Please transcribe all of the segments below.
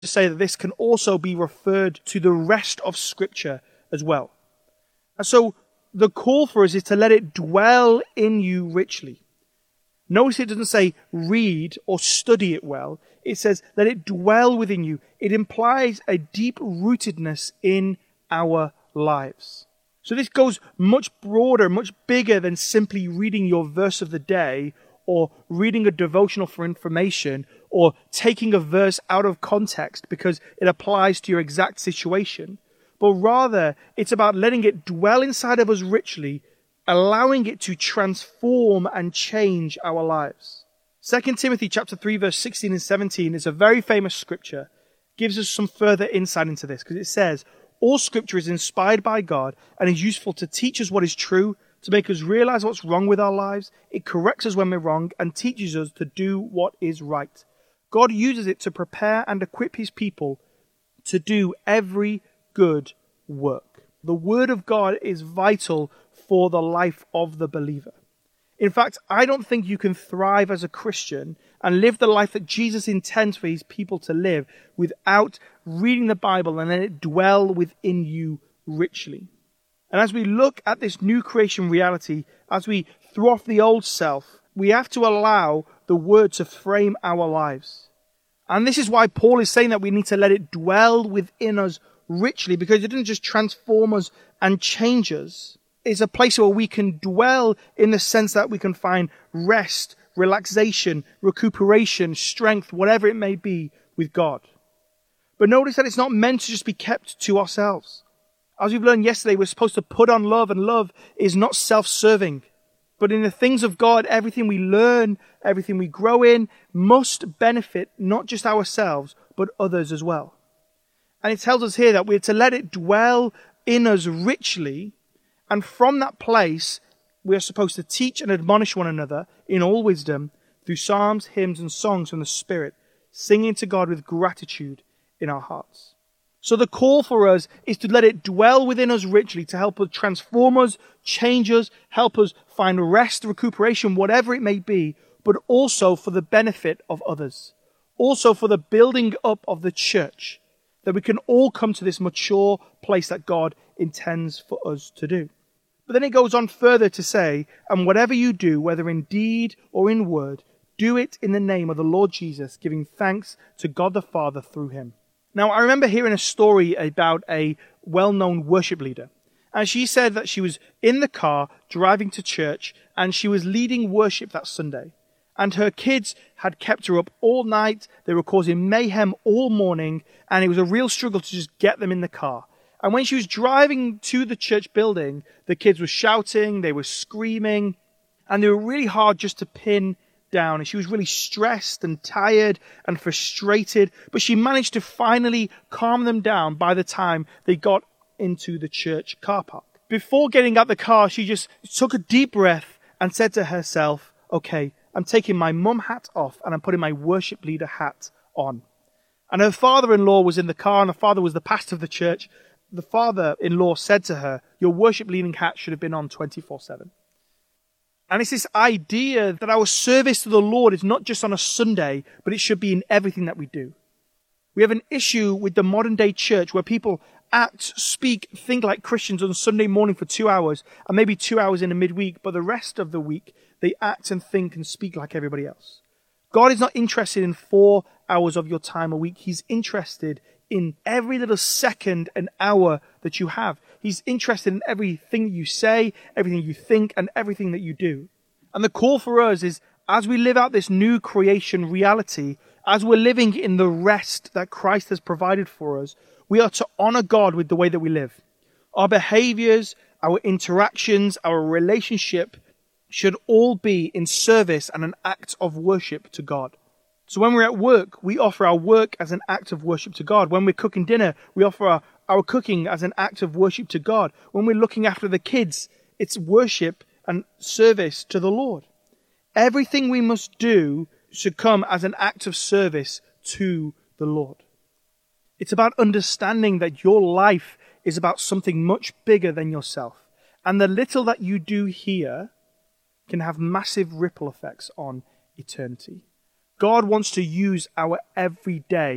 to say that this can also be referred to the rest of Scripture as well. And so the call for us is to let it dwell in you richly. Notice it doesn't say read or study it well. It says let it dwell within you. It implies a deep rootedness in our lives. So this goes much broader, much bigger than simply reading your verse of the day or reading a devotional for information or taking a verse out of context because it applies to your exact situation. But rather, it's about letting it dwell inside of us richly, allowing it to transform and change our lives. 2 Timothy chapter 3, verse 16 and 17 is a very famous scripture. Gives us some further insight into this because it says, all scripture is inspired by God and is useful to teach us what is true, to make us realize what's wrong with our lives. It corrects us when we're wrong and teaches us to do what is right. God uses it to prepare and equip his people to do every good work. The word of God is vital for the life of the believer. In fact, I don't think you can thrive as a Christian and live the life that Jesus intends for his people to live without reading the Bible and let it dwell within you richly. And as we look at this new creation reality, as we throw off the old self, we have to allow the word to frame our lives. And this is why Paul is saying that we need to let it dwell within us richly, because it doesn't just transform us and change us. It's a place where we can dwell in the sense that we can find rest, relaxation, recuperation, strength, whatever it may be with God. But notice that it's not meant to just be kept to ourselves. As we've learned yesterday, we're supposed to put on love, and love is not self-serving. But in the things of God, everything we learn, everything we grow in, must benefit not just ourselves, but others as well. And it tells us here that we're to let it dwell in us richly, and from that place, we are supposed to teach and admonish one another in all wisdom through psalms, hymns, and songs from the Spirit, singing to God with gratitude in our hearts. So the call for us is to let it dwell within us richly, to help us transform us, change us, help us find rest, recuperation, whatever it may be, but also for the benefit of others. Also for the building up of the church, that we can all come to this mature place that God intends for us to do. But then it goes on further to say, and whatever you do, whether in deed or in word, do it in the name of the Lord Jesus, giving thanks to God the Father through him. Now, I remember hearing a story about a well-known worship leader. And she said that she was in the car driving to church and she was leading worship that Sunday. And her kids had kept her up all night. They were causing mayhem all morning. And it was a real struggle to just get them in the car. And when she was driving to the church building, the kids were shouting, they were screaming, and they were really hard just to pin down. And she was really stressed and tired and frustrated. But she managed to finally calm them down by the time they got into the church car park. Before getting out the car, she just took a deep breath and said to herself, okay, I'm taking my mum hat off and I'm putting my worship leader hat on. And her father-in-law was in the car, and the father was the pastor of the church. The father-in-law said to her, your worship leading hat should have been on 24/7. And it's this idea that our service to the Lord is not just on a Sunday, but it should be in everything that we do. We have an issue with the modern day church where people act, speak, think like Christians on Sunday morning for 2 hours and maybe 2 hours in a midweek, but the rest of the week they act and think and speak like everybody else. God is not interested in 4 hours of your time a week. He's interested in every little second and hour that you have. He's interested in everything you say, everything you think, and everything that you do. And the call for us is, as we live out this new creation reality, as we're living in the rest that Christ has provided for us, we are to honor God with the way that we live. Our behaviors, our interactions, our relationship should all be in service and an act of worship to God. So when we're at work, we offer our work as an act of worship to God. When we're cooking dinner, we offer our cooking as an act of worship to God. When we're looking after the kids, it's worship and service to the Lord. Everything we must do should come as an act of service to the Lord. It's about understanding that your life is about something much bigger than yourself. And the little that you do here can have massive ripple effects on eternity. God wants to use our everyday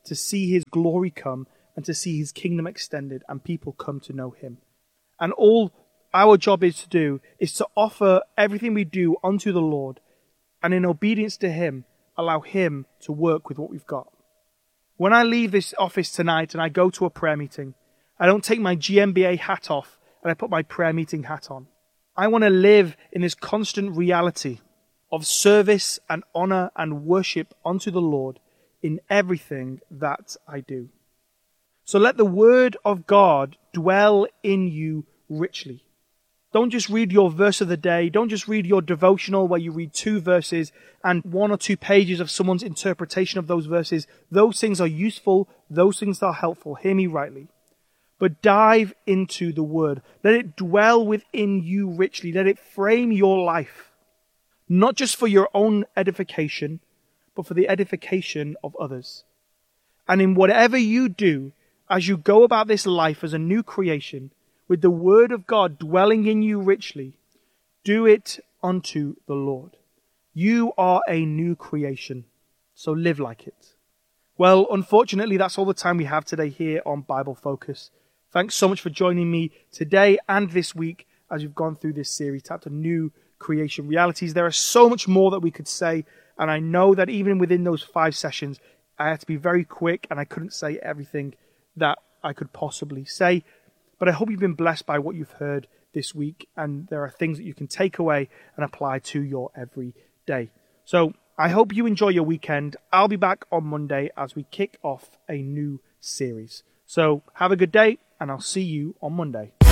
to see his glory come and to see his kingdom extended and people come to know him. And all our job is to do is to offer everything we do unto the Lord, and in obedience to him, allow him to work with what we've got. When I leave this office tonight and I go to a prayer meeting, I don't take my GMBA hat off and I put my prayer meeting hat on. I want to live in this constant reality of service and honor and worship unto the Lord in everything that I do. So let the word of God dwell in you richly. Don't just read your verse of the day. Don't just read your devotional where you read 2 verses and 1 or 2 pages of someone's interpretation of those verses. Those things are useful. Those things are helpful. Hear me rightly. But dive into the word. Let it dwell within you richly. Let it frame your life. Not just for your own edification, but for the edification of others. And in whatever you do, as you go about this life as a new creation, with the word of God dwelling in you richly, do it unto the Lord. You are a new creation, so live like it. Well, unfortunately, that's all the time we have today here on Bible Focus. Thanks so much for joining me today and this week as we've gone through this series, tapped on new creation realities. There is so much more that we could say, and I know that even within those 5 sessions, I had to be very quick and I couldn't say everything that I could possibly say. But I hope you've been blessed by what you've heard this week, and there are things that you can take away and apply to your everyday. So I hope you enjoy your weekend. I'll be back on Monday as we kick off a new series. So have a good day, and I'll see you on Monday.